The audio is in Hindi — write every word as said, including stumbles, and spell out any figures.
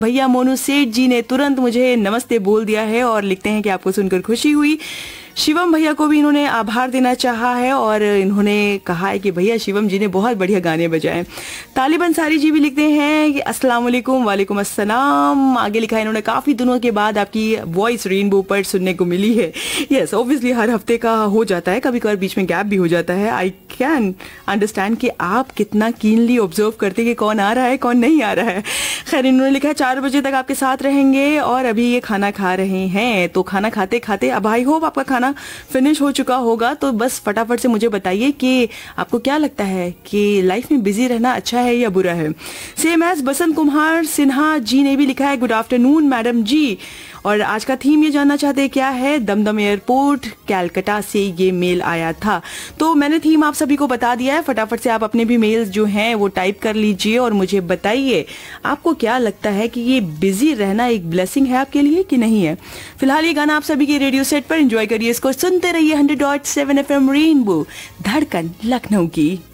भैया मोनू सेठ जी ने तुरंत मुझे नमस्ते बोल दिया है और लिखते हैं कि आपको सुनकर खुशी हुई। शिवम भैया को भी इन्होंने आभार देना चाहा है और इन्होंने कहा है कि भैया शिवम जी ने बहुत बढ़िया गाने बजाए। तालिब अंसारी जी भी लिखते हैं कि अस्सलाम वालेकुम। वालेकुम अस्सलाम। आगे लिखा है इन्होंने, काफ़ी दिनों के बाद आपकी वॉइस रेनबो पर सुनने को मिली है। यस, ऑब्वियसली हर हफ्ते का हो जाता है, कभी कभार बीच में गैप भी हो जाता है। आई कैन अंडरस्टैंड कि आप कितना कीनली ऑब्जर्व करते कि कौन आ रहा है कौन नहीं आ रहा है। खैर, इन्होंने लिखा है चार बजे तक आपके साथ रहेंगे और अभी ये खाना खा रहे हैं, तो खाना खाते खाते अब आई होप आपका खाना फिनिश हो चुका होगा। तो बस फटाफट से मुझे बताइए कि आपको क्या लगता है कि लाइफ में बिजी रहना अच्छा है या बुरा है। सेम एज बसंत कुमार सिन्हा जी ने भी लिखा है, गुड आफ्टरनून मैडम जी, और आज का थीम ये जानना चाहते हैं क्या है। दमदम एयरपोर्ट कैलकाटा से ये मेल आया था, तो मैंने थीम आप सभी को बता दिया है। फटाफट से आप अपने भी मेल्स जो हैं वो टाइप कर लीजिए और मुझे बताइए आपको क्या लगता है कि ये बिजी रहना एक ब्लेसिंग है आपके लिए कि नहीं है। फिलहाल ये गाना आप सभी के रेडियो सेट पर एंजॉय करिए, इसको सुनते रहिए। Hundred dot seven F M rainbow, धड़कन लखनऊ की।